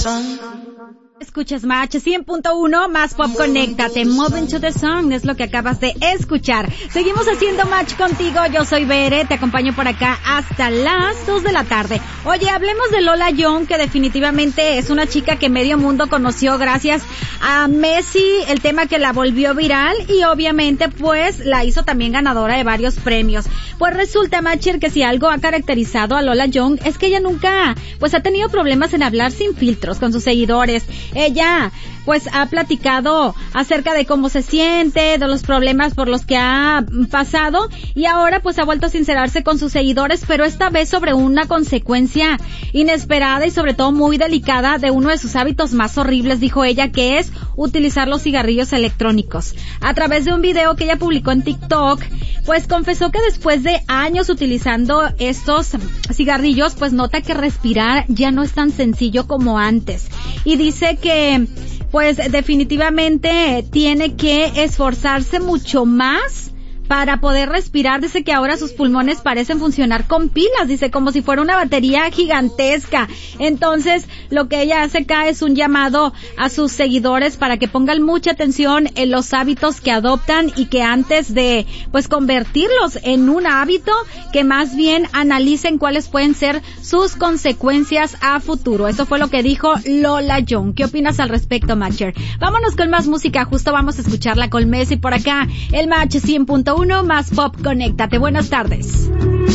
sun. Escuchas Match 100.1 más Pop, conéctate, Moving to the Song es lo que acabas de escuchar. Seguimos haciendo Match contigo, yo soy Bere, te acompaño por acá hasta las 2 de la tarde. Oye, hablemos de Lola Young, que definitivamente es una chica que medio mundo conoció gracias a Messi, el tema que la volvió viral y obviamente pues la hizo también ganadora de varios premios. Pues resulta, Matcher, que si algo ha caracterizado a Lola Young es que ella nunca pues ha tenido problemas en hablar sin filtros con sus seguidores. Ella pues ha platicado acerca de cómo se siente, de los problemas por los que ha pasado y ahora pues ha vuelto a sincerarse con sus seguidores, pero esta vez sobre una consecuencia inesperada y sobre todo muy delicada de uno de sus hábitos más horribles, dijo ella, que es utilizar los cigarrillos electrónicos. A través de un video que ella publicó en TikTok, pues confesó que después de años utilizando estos cigarrillos, pues nota que respirar ya no es tan sencillo como antes. Y dice que pues definitivamente tiene que esforzarse mucho más para poder respirar. Dice que ahora sus pulmones parecen funcionar con pilas, dice, como si fuera una batería gigantesca. Entonces, lo que ella hace acá es un llamado a sus seguidores para que pongan mucha atención en los hábitos que adoptan y que antes de, pues, convertirlos en un hábito, que más bien analicen cuáles pueden ser sus consecuencias a futuro. Eso fue lo que dijo Lola Young. ¿Qué opinas al respecto, Matcher? Vámonos con más música, justo vamos a escucharla con Messi por acá. El Match 100.1 más Pop, conéctate. Buenas tardes.